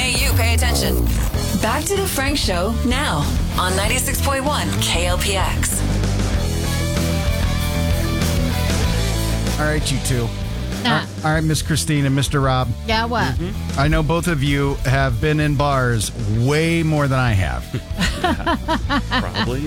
Hey, you, pay attention. Back to the Frank Show now on 96.1 KLPX. All right, you two. All right, Miss Christine and Mr. Rob. Yeah, what? I know both of you have been in bars way more than I have. Probably.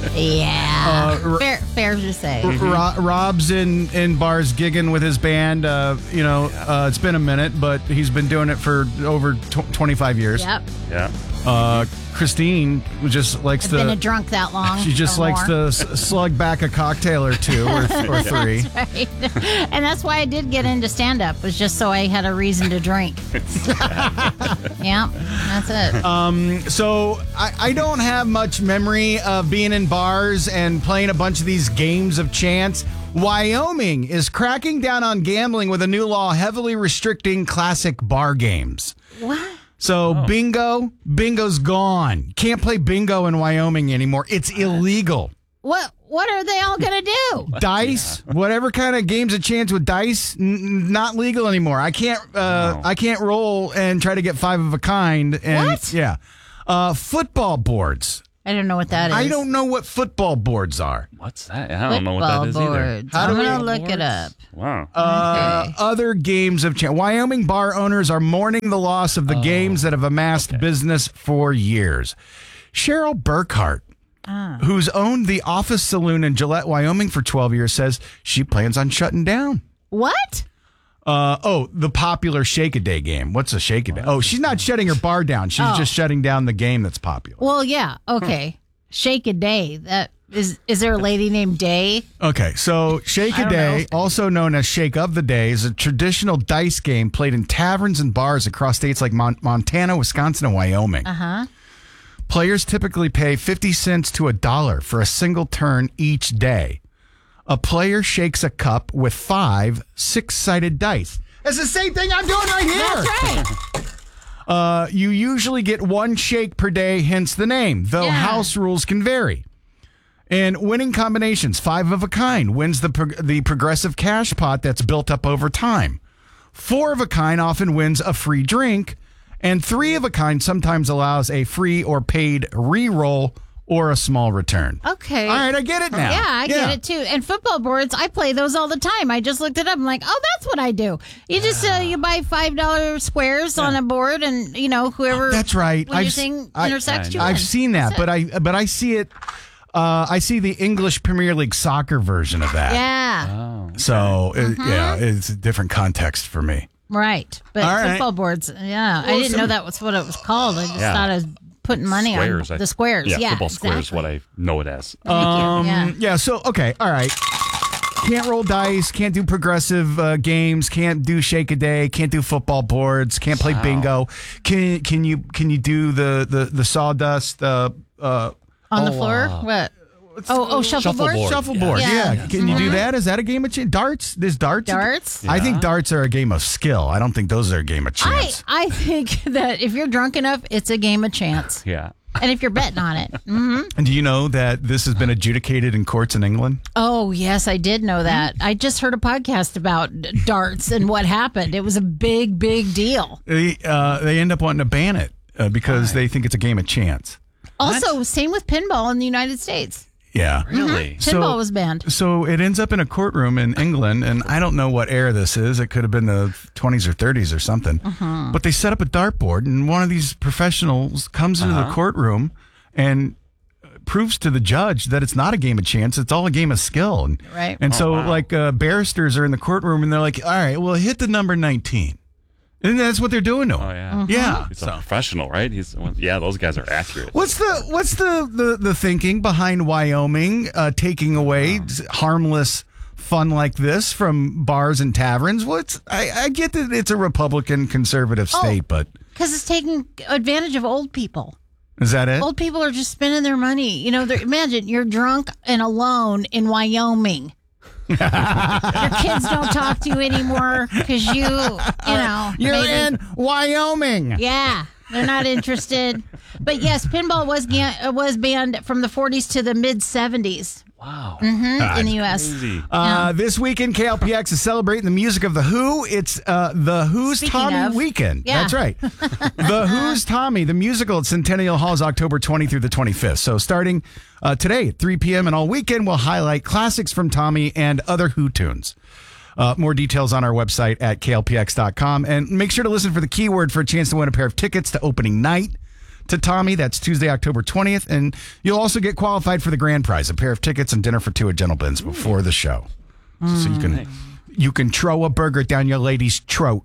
Yeah. Fair to say. Rob's in bars gigging with his band. It's been a minute, but he's been doing it for over 25 years. Yep. Yeah. Christine just likes I've to... been a drunk that long. She just likes to slug back a cocktail or two or three. That's right. And that's why I did get into stand-up, was just so I had a reason to drink. Yeah, that's it. So I don't have much memory of being in bars and playing a bunch of these games of chance. Wyoming is cracking down on gambling with a new law heavily restricting classic bar games. What? So bingo's gone. Can't play bingo in Wyoming anymore. It's illegal. What are they all going to do? Dice, whatever kind of games of chance with dice, not legal anymore. I can't roll and try to get five of a kind. And, What? Yeah. Football boards. I don't know what that is. I don't know what football boards are. What's that? I don't know what that is either. How do I'm we- going to look it up. Wow. Okay. Other games of chance. Wyoming bar owners are mourning the loss of the games that have amassed business for years. Cheryl Burkhart, who's owned the Office Saloon in Gillette, Wyoming for 12 years, says she plans on shutting down. What? The popular Shake-A-Day game. What's a Shake-A-Day? Oh, she's not shutting her bar down. She's just shutting down the game that's popular. Well, yeah. Okay. Shake a Day. That is there a lady named Day? Okay, so I Shake-A-Day, don't know. also known as Shake of the Day, is a traditional dice game played in taverns and bars across states like Montana, Wisconsin, and Wyoming. Uh-huh. Players typically pay 50 cents to $1 for a single turn each day. A player shakes a cup with 5 six-sided dice. That's the same thing I'm doing right here. That's right. You usually get one shake per day, hence the name, though Yeah. house rules can vary. And winning combinations, 5 of a kind, wins the progressive cash pot that's built up over time. 4 of a kind often wins a free drink, and 3 of a kind sometimes allows a free or paid re-roll or a small return. Okay. All right, I get it now. Yeah, I get it too. And football boards, I play those all the time. I just looked it up. I'm like, oh, that's what I do. You just you buy $5 squares on a board, and whoever. That's right. When your thing intersects, you I've win. seen that, That's but I see it. I see the English Premier League soccer version of that. Yeah. So it's a different context for me. Right. But All right. football boards, yeah. I didn't know that was what it was called. I just thought I was putting money Squares. on the squares. Yeah, football squares, exactly. what I know it as. Thank you. Yeah. So okay. All right. Can't roll dice. Can't do progressive games. Can't do Shake-A-Day. Can't do football boards. Can't play bingo. Can you do the sawdust? On the floor? What? Shuffleboard? Shuffleboard. Yeah. Yeah. Can you do that? Is that a game of chance? Darts? There's darts. Darts? I think darts are a game of skill. I don't think those are a game of chance. I think that if you're drunk enough, it's a game of chance. Yeah. And if you're betting on it. Mm-hmm. And do you know that this has been adjudicated in courts in England? Oh, yes, I did know that. I just heard a podcast about darts and what happened. It was a big, big deal. They end up wanting to ban it because they think it's a game of chance. Also, same with pinball in the United States. Yeah. Really? Pinball was banned. So it ends up in a courtroom in England, and I don't know what era this is. It could have been the 20s or 30s or something. But they set up a dartboard, and one of these professionals comes into the courtroom and proves to the judge that it's not a game of chance. It's all a game of skill. And, Right. And barristers are in the courtroom, and they're like, all right, well, hit the number 19. And that's what they're doing to him. Oh, yeah. Yeah. He's a professional, right? Those guys are accurate. What's the thinking behind Wyoming taking away harmless fun like this from bars and taverns? I get that it's a Republican conservative state, but Because it's taking advantage of old people. is that it? Old people are just spending their money. Imagine you're drunk and alone in Wyoming. Your kids don't talk to you anymore because you're You're in Wyoming. Yeah, they're not interested. But yes, pinball was banned from the 40s to the mid 70s. Wow. in the U.S. Crazy. This weekend, KLPX is celebrating the music of The Who. It's The Who's Speaking Tommy of. weekend. Yeah. That's right. The Who's Tommy, the musical at Centennial Hall, is October 20 through the 25th. So starting today at 3 p.m. and all weekend, we'll highlight classics from Tommy and other Who tunes. More details on our website at klpx.com. And make sure to listen for the keyword for a chance to win a pair of tickets to opening night to Tommy. That's Tuesday, October 20th. And you'll also get qualified for the grand prize, a pair of tickets and dinner for two at Gentle Ben's before the show. So you can throw a burger down your lady's throat.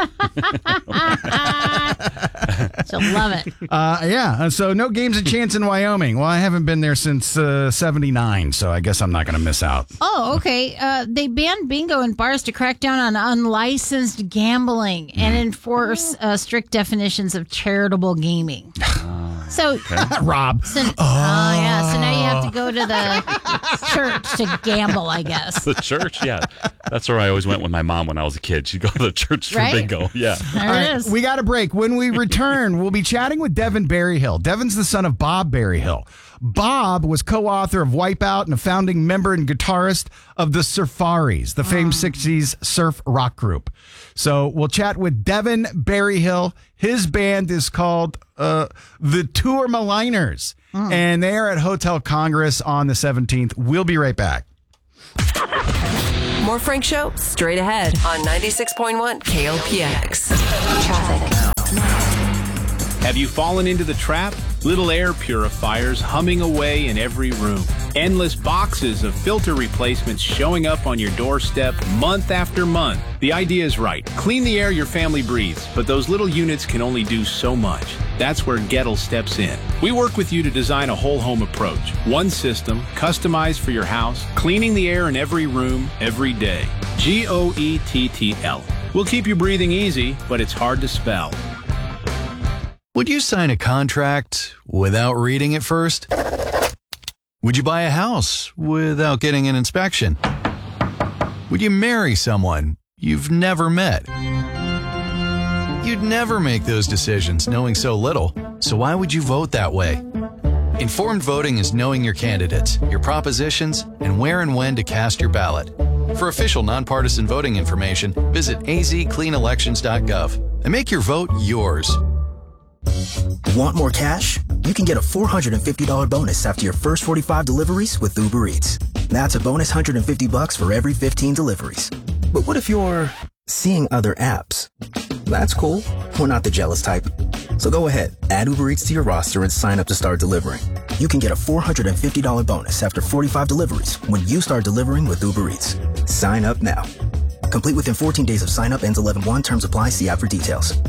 She'll love it. Yeah. So no games of chance in Wyoming. Well, I haven't been there since 79, so I guess I'm not going to miss out. Oh, okay. They banned bingo in bars to crack down on unlicensed gambling and enforce strict definitions of charitable gaming. So, Rob. So now you have to go to the church to gamble, I guess. The church, yeah. That's where I always went with my mom when I was a kid. She'd go to the church for Right? bingo. Yeah. There it is. We got a break. When we return, we'll be chatting with Devin Berryhill. Devin's the son of Bob Berryhill. Bob was co-author of Wipeout and a founding member and guitarist of the Surfaris, the famed 60s surf rock group. So we'll chat with Devin Berryhill. His band is called the Tourmaliners, and they are at Hotel Congress on the 17th. We'll be right back. More Frank Show straight ahead on 96.1 KLPX. Traffic. Have you fallen into the trap? Little air purifiers humming away in every room. Endless boxes of filter replacements showing up on your doorstep month after month. The idea is right. Clean the air your family breathes, but those little units can only do so much. That's where Gettle steps in. We work with you to design a whole home approach. One system, customized for your house, cleaning the air in every room, every day. GOETTL. We'll keep you breathing easy, but it's hard to spell. Would you sign a contract without reading it first? Would you buy a house without getting an inspection? Would you marry someone you've never met? You'd never make those decisions knowing so little, so why would you vote that way? Informed voting is knowing your candidates, your propositions, and where and when to cast your ballot. For official nonpartisan voting information, visit azcleanelections.gov and make your vote yours. Want more cash? You can get a $450 bonus after your first 45 deliveries with Uber Eats. That's a bonus $150 for every 15 deliveries. But what if you're seeing other apps? That's cool. We're not the jealous type. So go ahead, add Uber Eats to your roster and sign up to start delivering. You can get a $450 bonus after 45 deliveries when you start delivering with Uber Eats. Sign up now. Complete within 14 days of sign up, ends 11/1. Terms apply. See app for details.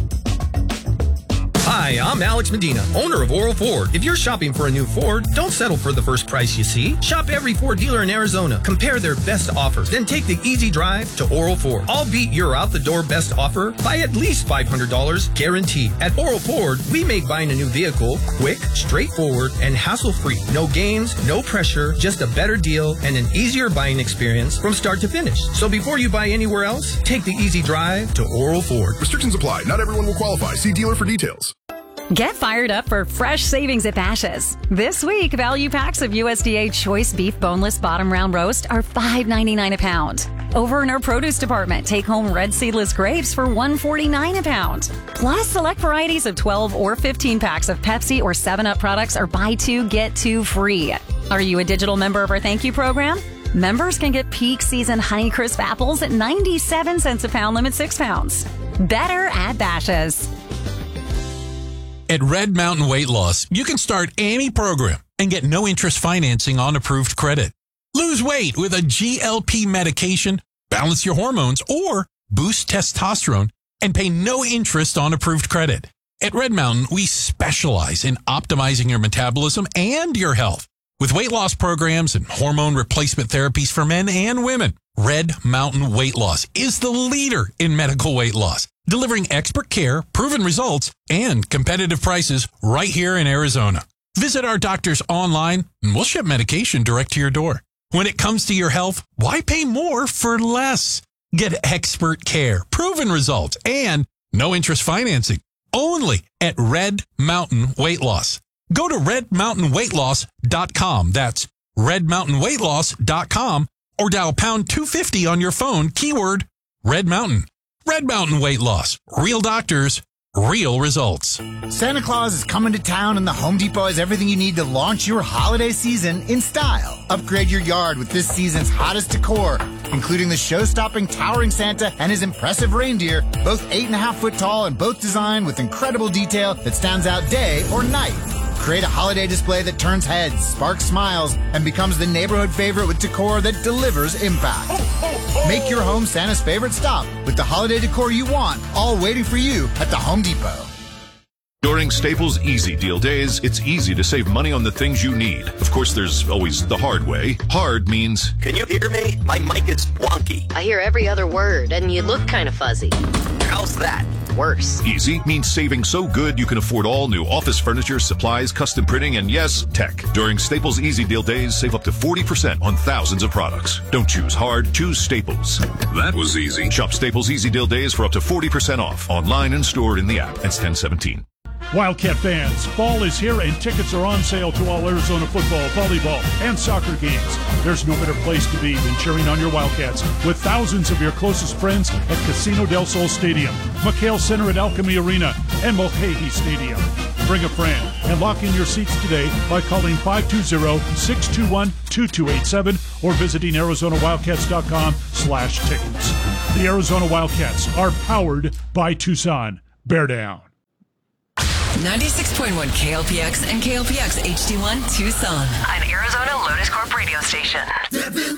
Hi, I'm Alex Medina, owner of Oral Ford. If you're shopping for a new Ford, don't settle for the first price you see. Shop every Ford dealer in Arizona. Compare their best offers. Then take the easy drive to Oral Ford. I'll beat your out-the-door best offer by at least $500 guaranteed. At Oral Ford, we make buying a new vehicle quick, straightforward, and hassle-free. No games, no pressure, just a better deal and an easier buying experience from start to finish. So before you buy anywhere else, take the easy drive to Oral Ford. Restrictions apply. Not everyone will qualify. See dealer for details. Get fired up for fresh savings at Bashas'. This week, value packs of USDA Choice Beef Boneless Bottom Round Roast are $5.99 a pound. Over in our produce department, take home red seedless grapes for $1.49 a pound. Plus, select varieties of 12 or 15 packs of Pepsi or 7-Up products are buy two, get two free. Are you a digital member of our Thank You program? Members can get peak season Honeycrisp apples at 97 cents a pound, limit 6 pounds. Better at Bashas'. At Red Mountain Weight Loss, you can start any program and get no interest financing on approved credit. Lose weight with a GLP medication, balance your hormones, or boost testosterone and pay no interest on approved credit. At Red Mountain, we specialize in optimizing your metabolism and your health with weight loss programs and hormone replacement therapies for men and women. Red Mountain Weight Loss is the leader in medical weight loss, delivering expert care, proven results, and competitive prices right here in Arizona. Visit our doctors online, and we'll ship medication direct to your door. When it comes to your health, why pay more for less? Get expert care, proven results, and no interest financing. Only at Red Mountain Weight Loss. Go to redmountainweightloss.com. That's redmountainweightloss.com or dial pound 250 on your phone, keyword Red Mountain. Red Mountain Weight Loss. Real doctors, real results. Santa Claus is coming to town, and the Home Depot has everything you need to launch your holiday season in style. Upgrade your yard with this season's hottest decor, including the show-stopping towering Santa and his impressive reindeer, both 8.5 foot tall and both designed with incredible detail that stands out day or night. Create a holiday display that turns heads, sparks smiles, and becomes the neighborhood favorite with decor that delivers impact. Make your home Santa's favorite stop with the holiday decor you want, all waiting for you at the Home Depot. During Staples Easy Deal Days, it's easy to save money on the things you need. Of course, there's always the hard way. Hard means... Can you hear me? My mic is wonky. I hear every other word, and you look kind of fuzzy. How's that? Worse. Easy means saving so good you can afford all new office furniture, supplies, custom printing, and yes, tech. During Staples Easy Deal Days, save up to 40% on thousands of products. Don't choose hard, choose Staples. That was easy. Shop Staples Easy Deal Days for up to 40% off. Online and stored in the app. It's 10/17. Wildcat fans, fall is here and tickets are on sale to all Arizona football, volleyball, and soccer games. There's no better place to be than cheering on your Wildcats with thousands of your closest friends at Casino del Sol Stadium, McHale Center at Alchemy Arena, and Mulcahy Stadium. Bring a friend and lock in your seats today by calling 520-621-2287 or visiting ArizonaWildcats.com/tickets. The Arizona Wildcats are powered by Tucson. Bear down. 96.1 KLPX and KLPX HD1 Tucson. An Arizona Lotus Corp radio station.